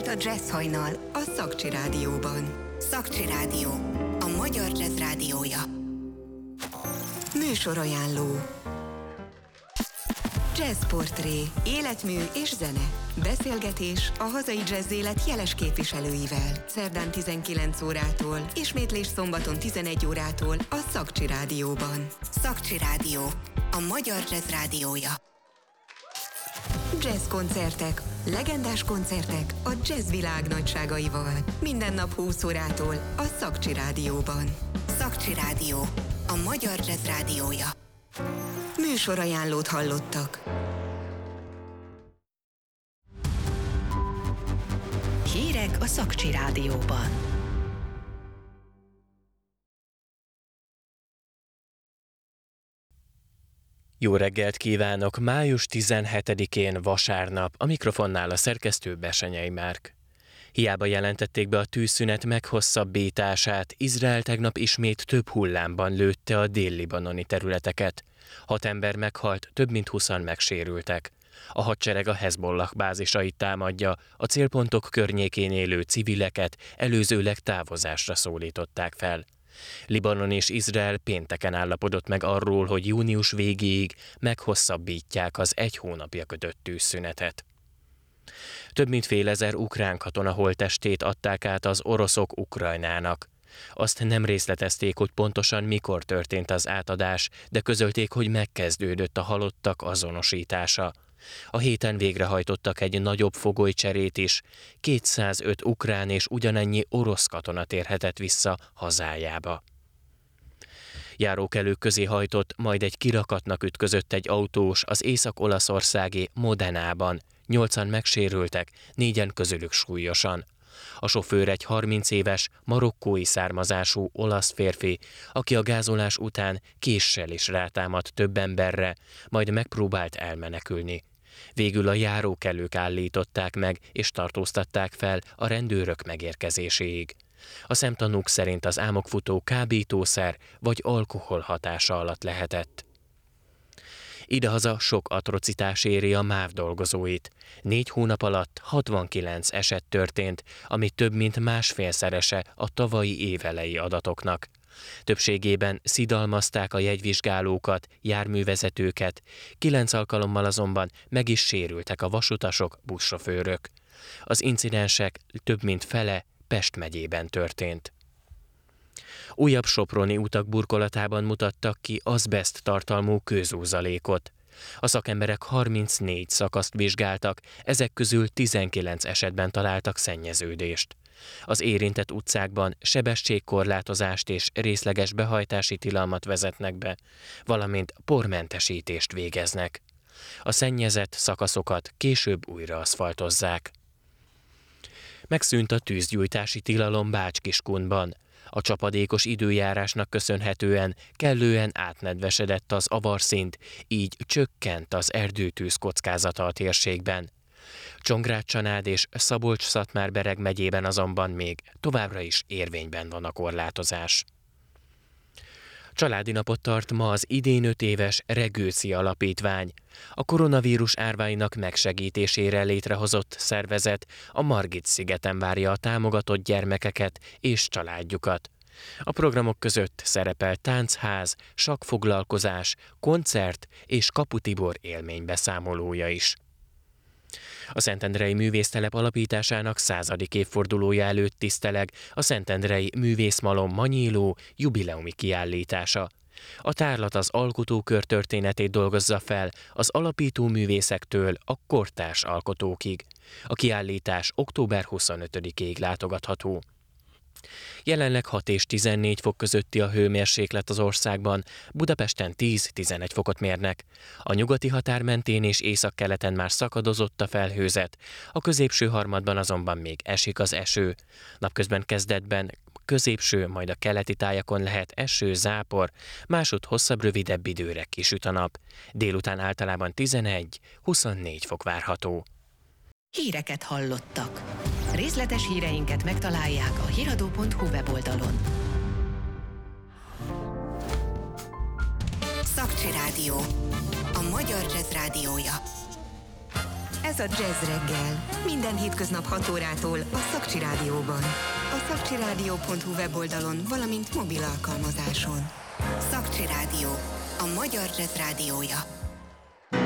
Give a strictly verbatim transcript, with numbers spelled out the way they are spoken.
volt a Jazz Hajnal a Szakcsi Rádióban. Szakcsi Rádió, a magyar jazz rádiója. Műsorajánló. Jazzportré, életmű és zene. Beszélgetés a hazai jazzélet jeles képviselőivel. Szerdán tizenkilenc órától, ismétlés szombaton tizenegy órától a Szakcsi Rádióban. Szakcsi Rádió, a magyar jazz rádiója. Jazz koncertek, legendás koncertek a jazz világ nagyságaival. Minden nap húsz órától a Szakcsi Rádióban. Szakcsi Rádió, a magyar jazz rádiója. Műsorajánlót hallottak. Hírek a Szakcsi Rádióban. Jó reggelt kívánok! május tizenhetedikén vasárnap, a mikrofonnál a szerkesztő Besenyei Márk. Hiába jelentették be a tűzszünet meghosszabbítását, Izrael tegnap ismét több hullámban lőtte a dél-libanoni területeket. Hat ember meghalt, több mint húszan megsérültek. A hadsereg a Hezbollah bázisait támadja, a célpontok környékén élő civileket előzőleg távozásra szólították fel. Libanon és Izrael pénteken állapodott meg arról, hogy június végéig meghosszabbítják az egy hónapja kötött tűzszünetet. Több mint félezer ukrán katona holttestét adták át az oroszok Ukrajnának. Azt nem részletezték, hogy pontosan mikor történt az átadás, de közölték, hogy megkezdődött a halottak azonosítása. A héten végrehajtottak egy nagyobb fogolycserét is, kétszázöt ukrán és ugyanennyi orosz katona térhetett vissza hazájába. Járókelők közé hajtott, majd egy kirakatnak ütközött egy autós az észak-olaszországi Modenában. Nyolcan megsérültek, négyen közülük súlyosan. A sofőr egy harminc éves, marokkói származású olasz férfi, aki a gázolás után késsel is rátámadt több emberre, majd megpróbált elmenekülni. Végül a járókelők állították meg és tartóztatták fel a rendőrök megérkezéséig. A szemtanúk szerint az álmokfutó kábítószer vagy alkohol hatása alatt lehetett. Idehaza sok atrocitás éri a MÁV dolgozóit. Négy hónap alatt hatvankilenc eset történt, ami több mint másfélszerese a tavalyi évelei adatoknak. Többségében szidalmazták a jegyvizsgálókat, járművezetőket, kilenc alkalommal azonban meg is sérültek a vasutasok, buszsofőrök. Az incidensek több mint fele Pest megyében történt. Újabb soproni utak burkolatában mutattak ki azbeszt tartalmú kőzúzalékot. A szakemberek harmincnégy szakaszt vizsgáltak, ezek közül tizenkilenc esetben találtak szennyeződést. Az érintett utcákban sebességkorlátozást és részleges behajtási tilalmat vezetnek be, valamint pormentesítést végeznek. A szennyezett szakaszokat később újra aszfaltozzák. Megszűnt a tűzgyújtási tilalom Bács-Kiskundban. A csapadékos időjárásnak köszönhetően kellően átnedvesedett az avarszint, így csökkent az erdőtűz kockázata a térségben. Csongrád-Csanád és Szabolcs-Szatmár-Bereg megyében azonban még továbbra is érvényben van a korlátozás. Családi napot tart ma az idén öt éves Regőci Alapítvány. A koronavírus árváinak megsegítésére létrehozott szervezet a Margit-szigeten várja a támogatott gyermekeket és családjukat. A programok között szerepel táncház, sakkfoglalkozás, koncert és Kapu Tibor élménybeszámolója is. A Szentendrei Művésztelep alapításának századik évfordulója előtt tiszteleg a Szentendrei Művészmalom Manyíló jubileumi kiállítása. A tárlat az alkotókör történetét dolgozza fel az alapító művészektől a kortárs alkotókig. A kiállítás október huszonötödikéig látogatható. Jelenleg hat és tizennégy fok közötti a hőmérséklet az országban, Budapesten tíz-tizenegy fokot mérnek. A nyugati határ mentén és északkeleten már szakadozott a felhőzet, a középső harmadban azonban még esik az eső. Napközben kezdetben középső, majd a keleti tájakon lehet eső, zápor, másút hosszabb, rövidebb időre kisüt a nap. Délután általában tizenegy-huszonnégy fok várható. Híreket hallottak. Részletes híreinket megtalálják a hiradó pont hu weboldalon. Szakcsi Rádió, a magyar jazz rádiója. Ez a Jazz Reggel. Minden hétköznap hat órától a Szakcsi Rádióban. A szakcsirádió pont hu weboldalon, valamint mobil alkalmazáson. Szakcsi Rádió. A magyar jazz rádiója.